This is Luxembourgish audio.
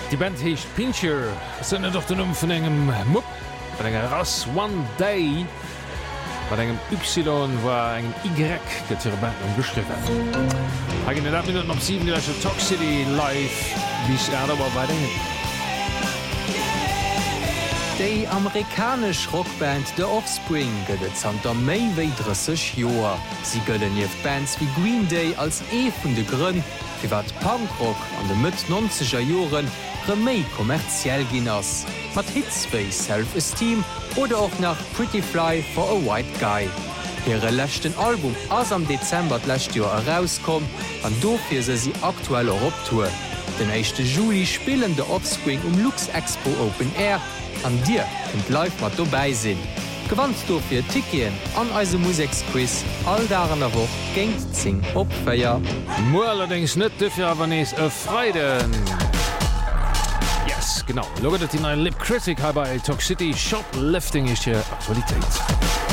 Die Band hecht Pincher sind doch den vun engem Mupp enger Rass One Day wat engem Y war eng Y Band geschrieben. Hagin net Minuten op 7 Talk City live bis war bei dingen. Die amerikasch Rockband The Offspring gëtt an der méi wéi 30 Joer. Sie gëllen jeef Bands wie Green Day als vun de Grënn, iwwer Punkrock an de mit 90er Joren méi kommerziell ginn ass. Mat Hits wie Self-Esteem oder auch nach Pretty Fly for a White Guy. Ihre lächten Album ass am Dezember lächt Joer herauskom, an dofir se sie aktuell Europtour. Den 1. Juli spielen de Offspring Lux Expo Open Air, an Dir kunt live mat dobei sinn. Gewandt do fir Tikien an eise Musiksquiz all daran a woch géint zing opfeier. Mo allerdings net defir awer nees Freiden. Yes, genau. Loget in ein Lip Critic bei Talk City Shoplifting is je Aktualität.